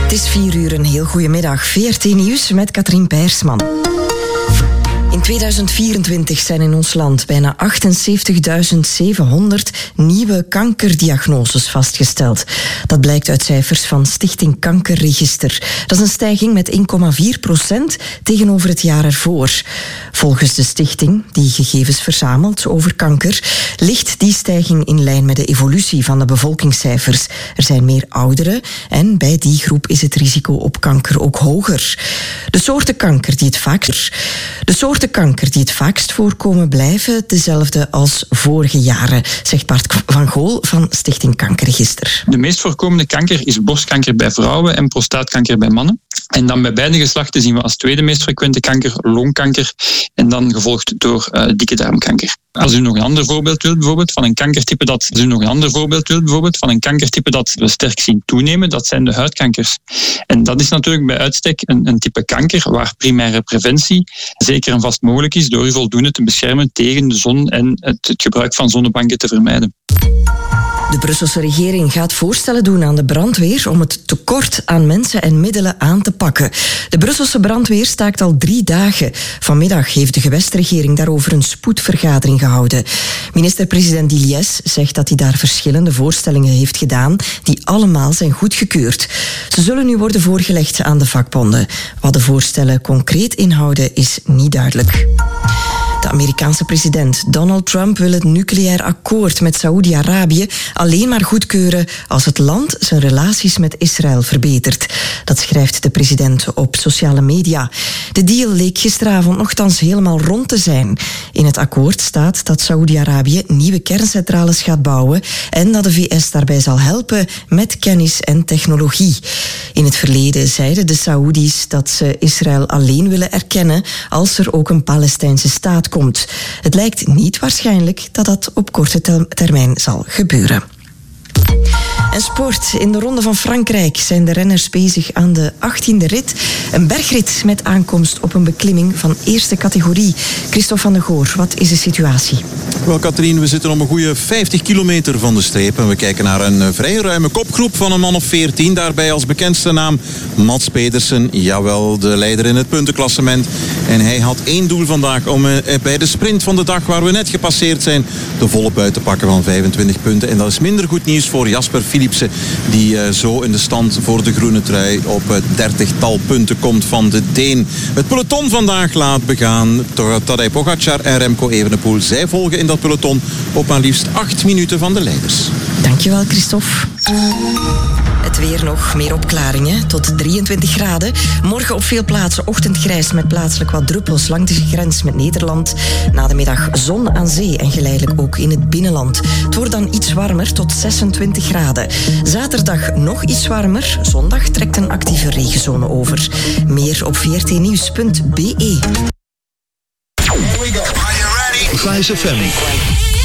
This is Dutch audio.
Het is 4:00, een heel goede middag. VRT Nieuws met Katrien Peirsman. In 2024 zijn in ons land bijna 78.700 nieuwe kankerdiagnoses vastgesteld. Dat blijkt uit cijfers van Stichting Kankerregister. Dat is een stijging met 1,4% tegenover het jaar ervoor. Volgens de stichting, die gegevens verzamelt over kanker, ligt die stijging in lijn met de evolutie van de bevolkingscijfers. Er zijn meer ouderen en bij die groep is het risico op kanker ook hoger. De soorten kanker die het vaakst voorkomen blijven dezelfde als vorige jaren, zegt Bart van Gool van Stichting Kankerregister. De meest voorkomende kanker is borstkanker bij vrouwen en prostaatkanker bij mannen. En dan bij beide geslachten zien we als tweede meest frequente kanker longkanker en dan gevolgd door dikke darmkanker. Als u nog een ander voorbeeld wilt bijvoorbeeld van een kankertype dat we sterk zien toenemen, dat zijn de huidkankers. En dat is natuurlijk bij uitstek een type kanker waar primaire preventie zeker en vast mogelijk is door u voldoende te beschermen tegen de zon en het gebruik van zonnebanken te vermijden. De Brusselse regering gaat voorstellen doen aan de brandweer om het tekort aan mensen en middelen aan te pakken. De Brusselse brandweer staakt al 3 dagen. Vanmiddag heeft de gewestregering daarover een spoedvergadering gehouden. Minister-president Diliès zegt dat hij daar verschillende voorstellingen heeft gedaan die allemaal zijn goedgekeurd. Ze zullen nu worden voorgelegd aan de vakbonden. Wat de voorstellen concreet inhouden is niet duidelijk. De Amerikaanse president Donald Trump wil het nucleair akkoord met Saoedi-Arabië alleen maar goedkeuren als het land zijn relaties met Israël verbetert. Dat schrijft de president op sociale media. De deal leek gisteravond nochtans helemaal rond te zijn. In het akkoord staat dat Saoedi-Arabië nieuwe kerncentrales gaat bouwen en dat de VS daarbij zal helpen met kennis en technologie. In het verleden zeiden de Saoedi's dat ze Israël alleen willen erkennen als er ook een Palestijnse staat komt. Het lijkt niet waarschijnlijk dat dat op korte termijn zal gebeuren. En sport. In de Ronde van Frankrijk zijn de renners bezig aan de 18e rit. Een bergrit met aankomst op een beklimming van eerste categorie. Christophe van de Goor, wat is de situatie? Wel, Katrien, we zitten om een goede 50 kilometer van de streep. En we kijken naar een vrij ruime kopgroep van een man of 14. Daarbij als bekendste naam Mats Pedersen. Jawel, de leider in het puntenklassement. En hij had 1 doel vandaag om bij de sprint van de dag waar we net gepasseerd zijn de volle buit te pakken van 25 punten. En dat is minder goed nieuws voor Jasper Philipsen, die zo in de stand voor de groene trui op het 30-tal punten komt van de Deen. Het peloton vandaag laat begaan door Tadej Pogacar en Remco Evenepoel. Zij volgen in dat peloton op maar liefst 8 minuten van de leiders. Dankjewel, Christophe. Het weer nog, meer opklaringen, tot 23 graden. Morgen op veel plaatsen ochtendgrijs met plaatselijk wat druppels langs de grens met Nederland. Na de middag zon aan zee en geleidelijk ook in het binnenland. Het wordt dan iets warmer, tot 26 graden. Zaterdag nog iets warmer. Zondag trekt een actieve regenzone over. Meer op vrtnieuws.be. Vice FM.